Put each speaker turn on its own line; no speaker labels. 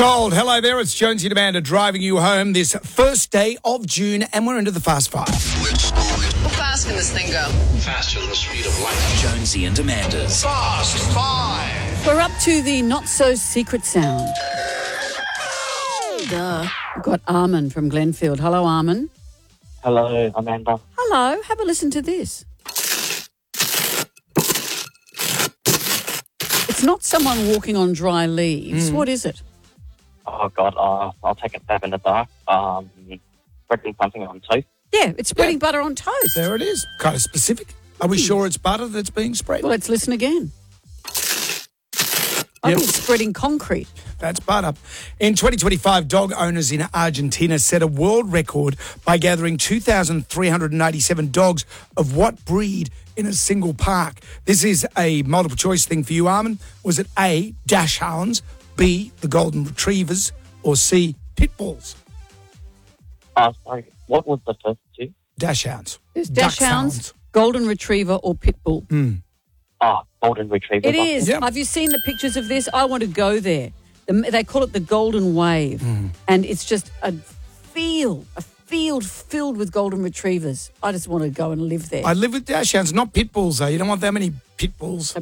Gold, hello there. It's Jonesy and Amanda driving you home this first day of June, and we're into the Fast Five.
How fast can this thing go?
Faster than the speed of light.
Jonesy and Amanda's
Fast Five.
We're up to the not-so-secret sound. Duh. We've got Armin from Glenfield. Hello, Armin.
Hello, Amanda.
Hello. Have a listen to this. It's not someone walking on dry leaves. What is it?
Oh, God, I'll take a stab in the dark. Spreading something on toast.
Yeah, it's spreading butter on toast.
There it is. Kind of specific. Are we sure it's butter that's being spread?
Well, let's listen again. I
Yep.
think it's spreading concrete.
That's butter. In 2025, dog owners in Argentina set a world record by gathering 2,397 dogs of what breed in a single park. This is a multiple choice thing for you, Armin. Was it A, Dachshunds, B, the Golden Retrievers, or C, Pit Bulls?
Sorry, what was the first two?
Dachshunds.
There's Dachshunds, Golden Retriever or Pit Bull.
Golden Retriever.
It is.
Yep.
Have you seen the pictures of this? I want to go there. They call it the Golden Wave, and it's just a field filled with Golden Retrievers. I just want to go and live there.
I live with Dachshunds, not Pit Bulls, though. You don't want that many Pit Bulls.